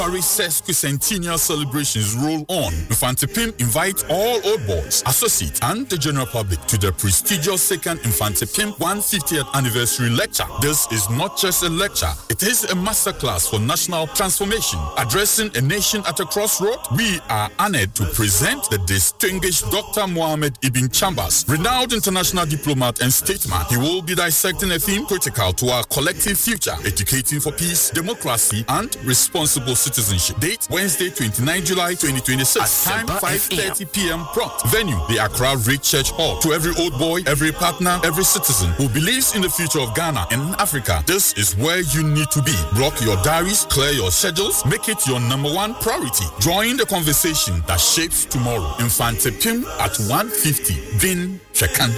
Paris sesquicentennial celebrations roll on. Infante Pim invites all old boys, associates, and the general public to the prestigious second Infante Pim 150th anniversary lecture. This is not just a lecture, it is a masterclass for national transformation. Addressing a nation at a crossroad, we are honored to present the distinguished Dr. Mohammed Ibn Chambers, renowned international diplomat and statesman. He will be dissecting a theme critical to our collective future, educating for peace, democracy, and responsible citizenship. Date Wednesday, 29 July 2026. Time 5:30 p.m. prompt. Venue the Accra Red Church Hall. To every old boy, every partner, every citizen who believes in the future of Ghana and Africa, this is where you need to be. Block your diaries, clear your schedules, make it your number one priority. Join the conversation that shapes tomorrow. Infante Pim at 150. Vin Chekan.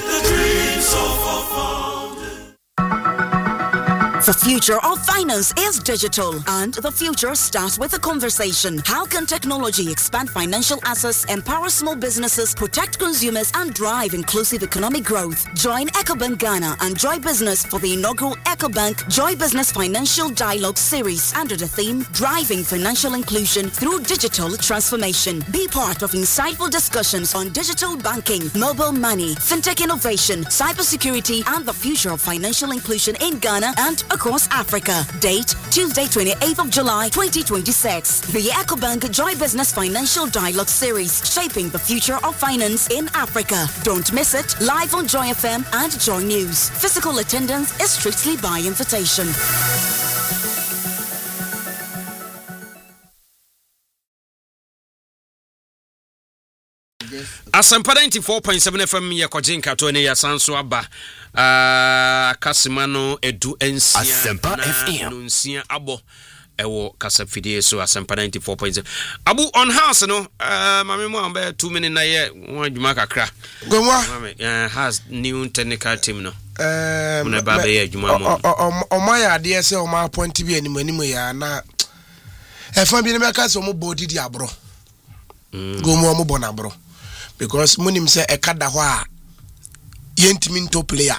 The future of finance is digital, and the future starts with a conversation. How can technology expand financial access, empower small businesses, protect consumers, and drive inclusive economic growth? Join EcoBank Ghana and Joy Business for the inaugural EcoBank Joy Business Financial Dialogue Series under the theme Driving Financial Inclusion Through Digital Transformation. Be part of insightful discussions on digital banking, mobile money, fintech innovation, cybersecurity, and the future of financial inclusion in Ghana and across Africa. Date Tuesday, 28th of July, 2026. The EcoBank Joy Business Financial Dialogue Series, shaping the future of finance in Africa. Don't miss it. Live on Joy FM and Joy News. Physical attendance is strictly by invitation. Asampa 94.7 FM yakojinka to ne yasanso aba kasimano edu ensia Asampa FM nsia abo ewo kasafidie so Asampa 94.7 abu on house no mame mo ambe 2 minutes na ye wadwuma kakra gomwa has new technical team no muna baba ye adwuma mo o maya ade se o ma point bi animu ya na efa bi ne meka se o mo body di abro gomwa mo bona abro because munim say ekada ho a yentimi nto player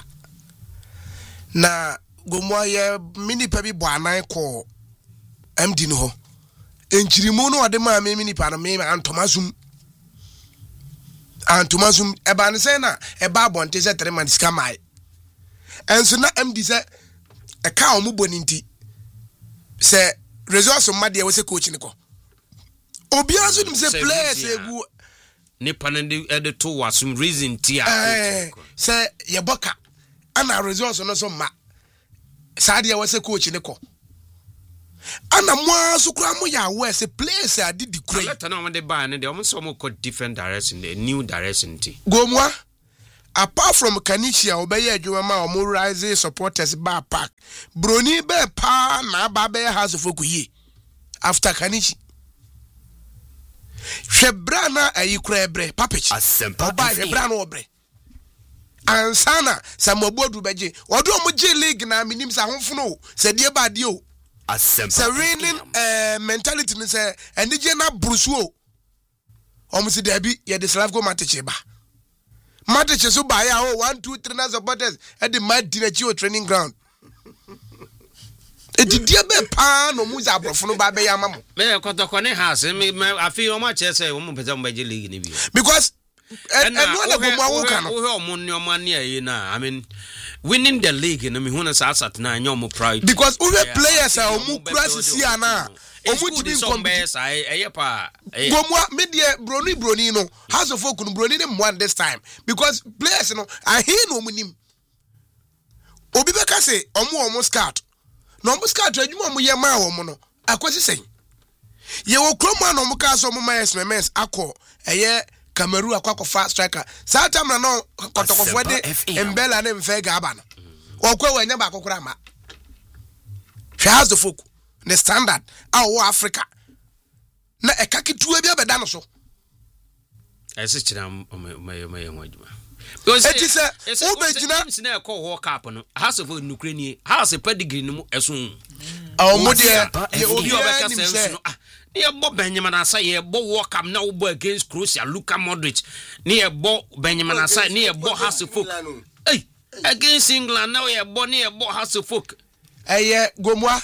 na gomwa ye mini pa bi bo anan ko MD no ho enchirimu no ode ma me mini pa no me antomasum eba ne say na eba bonte say 3 months kamai enso na MD say e ka o mu boni nti say resource made e we say coach ni ko obi aso nim say players egu nipa ne ede to wasum reason tia say ye boka ana resource no so ma saade ye we say coach ni ko ana mo so kura mo ya we say players adidi kura let na mo de ba ne de mo so mo ko different direction the new direction ti gomwa apart from Kanishia obeye adwuma ma o mo rise supporters ba park broni be pa na ba be house of okuye after Kanishi Shebrana ayikura ebre papichi Asempa oba shebrana obre ansana samobodu beje odo mo je league na minim sa honfono se die ba die o Asempa se winning mentality ni se enije na brusuo omo se debi ye de Slavko Matic ba Matic so ba ya 1 2 3 na supporters e de mad di na chi o training ground Edidie be pa no mu za brofo no ba be ya mamo me kotoko ne house me afi o ma chese o mu pese mo beje league ni bi because and no na go mu awoka no o mo ne o ma ne ayi na I mean winning the league no me hu na sa asat na anya mo pride because we players are mu crash si ana o mu tibi compete eye pa go mu me de broni no house of folk no broni ne one this time because players no I hear no mu nim obi be ka say omo scout no mo scout adwuma mo ye ma wo mo no akwasi sen ye wo kroma no mo ka so mo ma SMS akọ eye Cameroon akwakofa striker sa time na no kotokofo de embela na mfe ga aba no okwa wanya ba akokora ma has the folk the standard our Africa na ekakitu bia beda no so ese kira my wadwuma it is a ubejina na call World Cup no house of Ukraine house pedigree no esun mo de ye obi obeka sense no ye bo Benjamin Asa ye bo World Cup na wo against Croatia Luka Modric ni ye bo Benjamin Asa ni ye bo house of folk against England now ye bo house of folk gomwa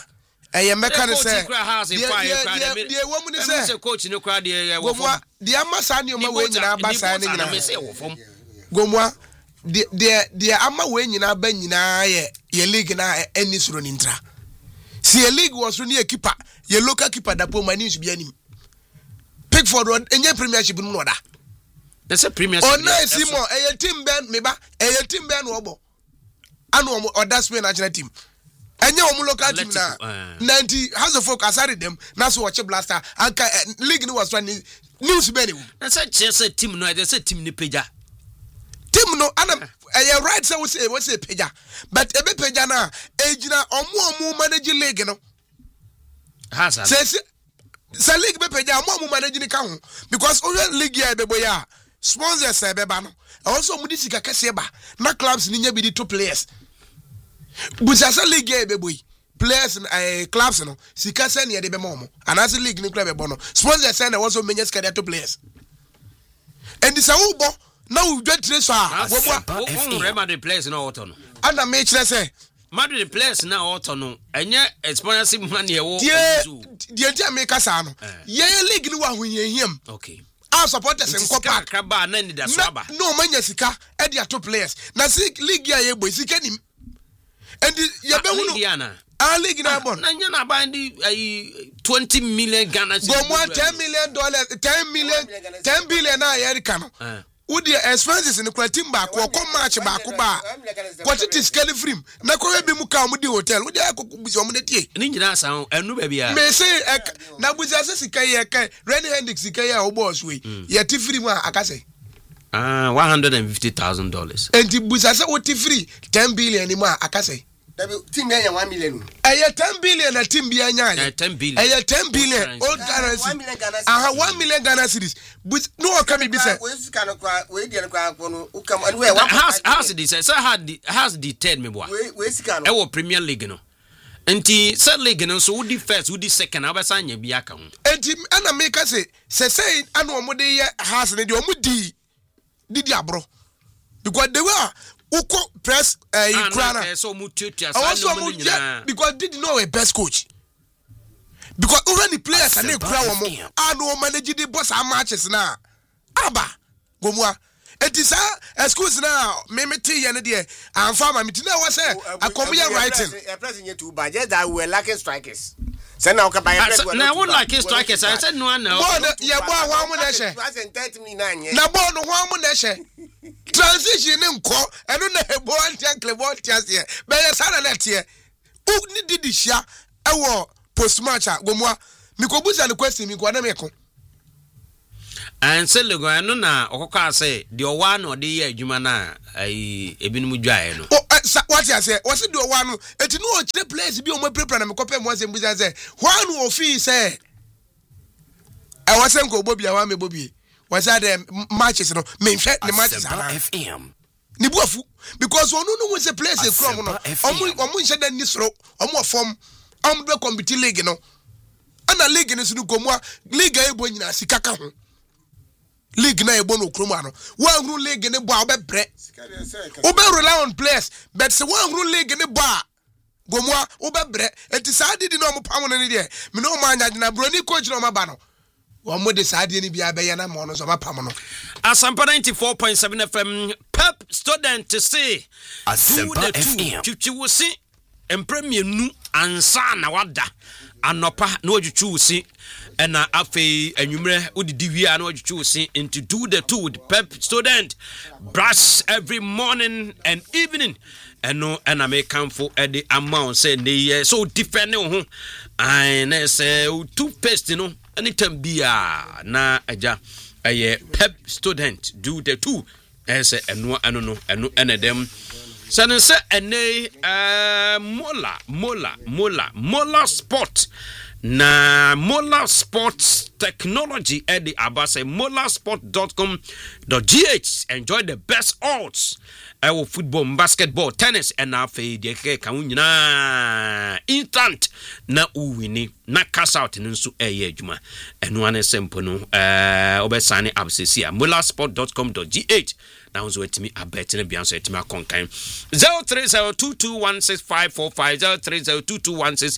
ɛyɛ mɛka ne sɛ deɛ womu ne sɛ coach no kra deɛ gomwa deɛ ama saa nneɛma wei nyinaa ba saa ne nyinaa gomwa deɛ ama wei nyinaa ba nyinaa yɛ league na ɛni soro ne ntra si yɛ league wɔ soro ne yɛ keeper yɛ local keeper da po ma ne nsu bi anim Pickford enye premiership no oda they say premiership ona simo eye team ben meba eye team ben wo bo anu oda Spain national team enye omu local team na 90 has of folk asari them na so watch blaster anka league no was running news be ni they say Chelsea team no they say team ni peja team no ana eye right say we say peja but ebe peja na ejina omu manage league no hasa sa league be peja mo manage ni ka ho because o league ya be boya sponsors e be ba no also mo di sika kese ba na clubs ni nya bi di 2 players busa sa league ya be boy players clubs no sika se ne de be mo anase league ni club be bo no sponsors say na also menya sika de 2 players and this wo bo na wo dwa tire so a wo remember the players na auto no ana me kire say Madrid players na auto no enye sponsorship money e wo die ntia me kasa no ye league ni wa hoyehiem okay our supporters in Copa Kraba na ni da so aba no manya sika e dia 2 players na league ya ye boy sika nim and ye be hunu our league na bon na nya na ba ndi 20 million Ghana go more $10 million 10 billion na America no would the expenses in the team back or come match back what it is scaling free na ko be mu ka mu di hotel would the buso mu tie ni nyina san enu ba bia me say na busa se sika ye kai Rennie Hendricks sika ye o boss we ye ti free mu akase $150,000 enti busa se o ti free 10 billion ni mu akase team ya 1 million aya 10 billion na team bia nya ya 10 billion aya 10 billion old currency 1 million Ghana cedis but no come be say how's this so how's the 10 me boy e wo Premier League no enti set league no so wodi first wodi second abesa nya bia ka ho enti ana me ka say ana omode ye house ne de omudi didi abro because they were uko press Ukraine so mututua because did know a best coach because already players and Ukraine mo anu manage the boss matches na aba gomwa etisa excuse na me tie ne de amfa ma meti na wa say akomiya writing pressing you too bad that we were lacking strikers say now ka buy press na we like strikers I said no na ye bo ho amu na she 2039 na bo no ho amu na she transition nko eno na ebo antiankle bo tiase be ye sana na tie u ni didi hia ewo post match gomwa mikobuza ne question mi kwa na me ko and say lego eno na okoka say the owa no de ye adwuma na ebinum dwae no what you say was it the one eti no o kire place bi o mo prepare na me kope mo asem buza say one o fi say I was saying go bobi awa me bobi was that the matches no me hwe the matches FM ni buafu because onu no say place e krom no omo nhye da ni soro omo form omo do compete league no ana league ni sunu komwa league e bo nyina sika ka ho league na e bo no krom ano wa huru league ni bo obebre obe rely on players but se wa huru league ni bo gomwa obebre enti sa didi no mo pam no ni de me no ma anya na broni coach no ma ba no wo de sa de ni bia be ya na mo no so ma pam no Asampa 94.7 FM Pep student to say Asampa FM chichi wo si empremienu ansa na wada anopa na wodwetwu si ena afei anwumre odidi wi a na wodwetwu si into do the two with Pep student brush every morning and evening eno ena me kamfo e the amount say ne so defend ho na say toothpaste no anytime bia na aja Pep student do the two as eno ene dem sanse ene mola sport na mola sports technology edi abase molasport.com.gh enjoy the best odds ɛwɔ football, basketball, tennis, and afei deɛ kɛkɛ ka wo nyinaa instant na uwini na cash out no nso ɛyɛ adwuma ɛno ane sɛmpo no wobɛsane absɛsia mulasport.com.gh na nso atimi abɛte no bia nso atimi akɔnkan 0302216545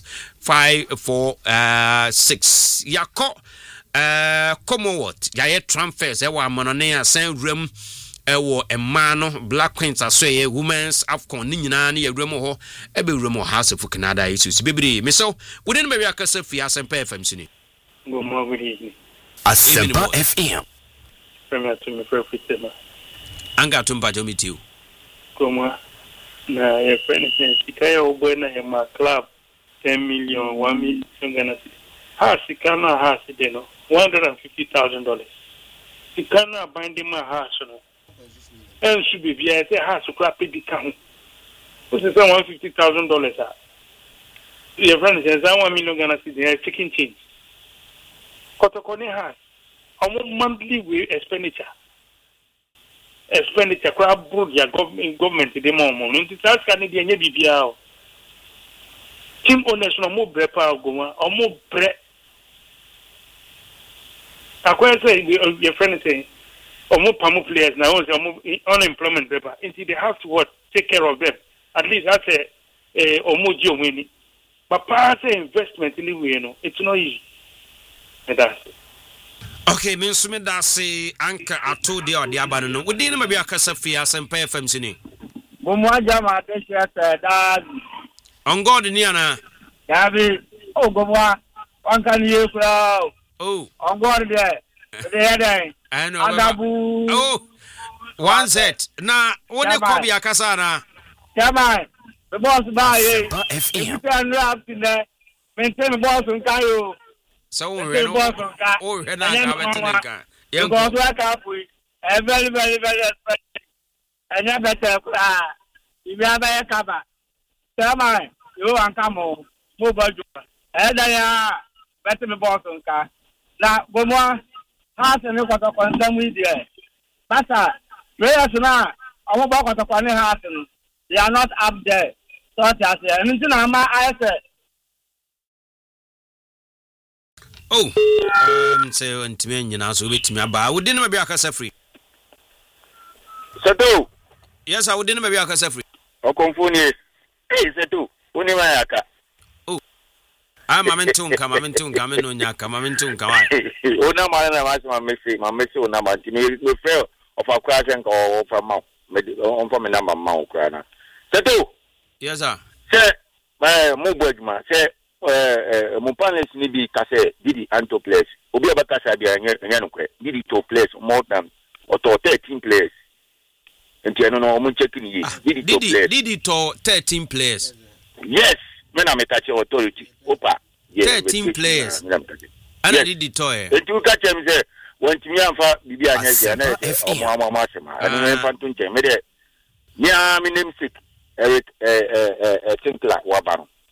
0302216546 yakɔ Commonwealth yɛayɛ transfers ɛwɔ amanɔne a san wuram ɛwɔ ɛmaa no Black Queens asoɛ women's AFCON ne nyinaa ne yɛwuram hɔ ɛbɛwuram hɔ House of Canada Jesus bebree mesɛw wode no baabi akasa fi Asempa FM sini Asempa FM Premier to me for Fitema anga tumpa jomitio Koma na your friend is Sikaya Obena Hema Club 10 million 1 million Ghana ha sikana ha sideno $150,000 sikana binding my house no and should be via say ha so crap the count what is $150,000 your friend says 1 million Ghana cedi chicken change kotokone ha monthly expenditure crap broad ya government the mom nti task can dey nya bibia o team owners no mo bre pa agoma o mo bre akwa say your friend say o mo pamu players na o say mo unemployment paper nti they have to what take care of them at least that's o mo ji o mani papa say investment in we no it's not easy that's it. Okay, me nso me da se anka ato de ode aba no wo din ma bi akasa fi Asempa FM sini Bomo ajama atesha da on God ni ana Davi o gomoa wanka ni ekura oh on God there there I know adabu oh one set na woni ko bi akasa na Chama the boss ba ye FM you up in there maintain the boss nkan yo so we no oh we na ka betinka you go to aka fu very anya better kura ibi abaya kaba Chama yo anka mo baju da ya better me boss nka na bomo ha se me kwato konsam wi there basa players na omo ba kwato kwa ne ha se no they are not up there so that and na ma I say oh say ntime nyina so betimi aba wo din ma bi akasa free Seto yes I wo din ma bi akasa free okonfuni Seto oni ma yaka oh momentum me no nyaka momentum ka wa ona ma na ma message ona ma ti me fail of a crash and go from mouth me on for me number mouth kra na Seto yes sir say mo bojuma say mo panels ni bi ka say didi anto players obi abaka say bia nya no kre didi to players more than or 13 players enti eno no mo check ni didi to 13 players yes when I touch authority opa yes 13 players ana didi to enti u ka chem say won timi amfa bibi anya je na omo asema eno en fantu nche me de nya mi name sick Eric Tinkler wabano